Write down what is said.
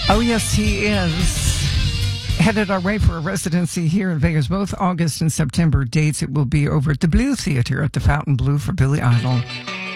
Oh, yes, he is. Headed our way for a residency here in Vegas, both August and September dates. It will be over at the Blue Theater at the Fountain Blue for Billy Idol.